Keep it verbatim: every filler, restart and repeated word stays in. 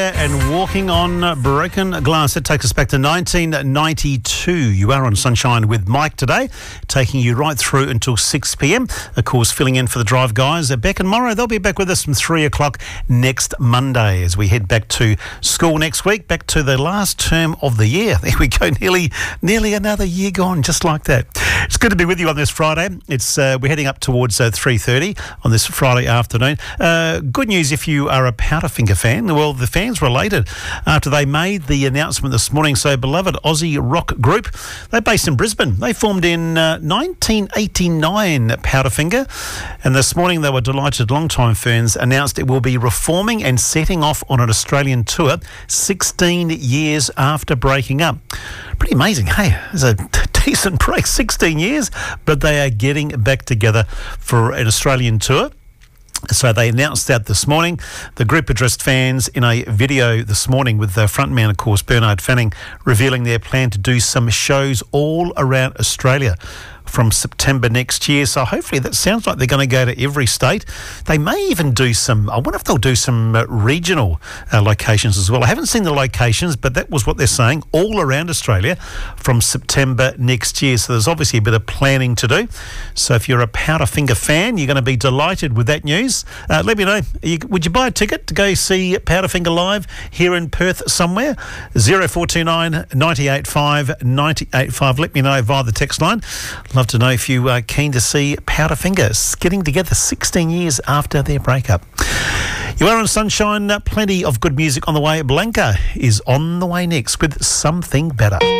there and Walking on Broken Glass. It takes us back to nineteen ninety-two. You are on Sunshine with Mike today, taking you right through until six p.m. Of course, filling in for the Drive guys. Beck and Morrow, they'll be back with us from three o'clock next Monday as we head back to school next week, back to the last term of the year. There we go, nearly nearly another year gone, just like that. It's good to be with you on this Friday. It's uh, we're heading up towards uh, three thirty on this Friday afternoon. Uh, good news if you are a Powderfinger fan. Well, the fans related after they made the announcement this morning. So, beloved Aussie rock group, they're based in Brisbane. They formed in uh, nineteen eighty-nine, Powderfinger, and this morning they were delighted. Long-time fans announced it will be reforming and setting off on an Australian tour sixteen years after breaking up. Pretty amazing, hey? It's a decent break, sixteen years, but they are getting back together for an Australian tour. So they announced that this morning. The group addressed fans in a video this morning with the frontman, of course, Bernard Fanning, revealing their plan to do some shows all around Australia from September next year. So hopefully that sounds like they're going to go to every state. They may even do some, I wonder if they'll do some uh, regional uh, locations as well. I haven't seen the locations, but that was what they're saying, all around Australia from September next year. So there's obviously a bit of planning to do. So if you're a Powderfinger fan, you're going to be delighted with that news. Uh, let me know, you, would you buy a ticket to go see Powderfinger live here in Perth somewhere? zero four two nine, nine eight five, nine eight five. Let me know via the text line. Love to know if you are keen to see Powderfinger getting together sixteen years after their breakup. You are on Sunshine, plenty of good music on the way. Blanca is on the way next with Something Better.